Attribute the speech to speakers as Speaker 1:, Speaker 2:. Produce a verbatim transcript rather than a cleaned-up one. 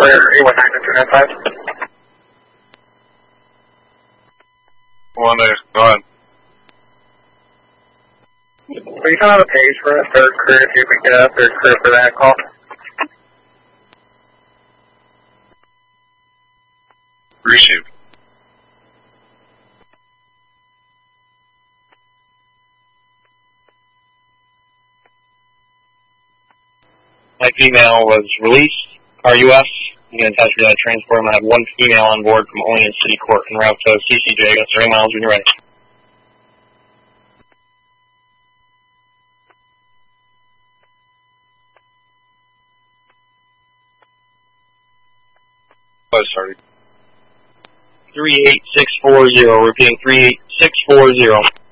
Speaker 1: clear, eight one nine two nine five.
Speaker 2: One eight, go ahead.
Speaker 1: Will you come on the page for a third crew, see if we can get a third crew for that call?
Speaker 2: Received.
Speaker 3: My female was released, R U S. I'm going to attach for that transport. I'm going to have one female on board from Olean City Court en route to C C J. That's three miles when you're ready.
Speaker 2: Oh, sorry.
Speaker 3: three eight six four zero. Repeating three eight six four zero.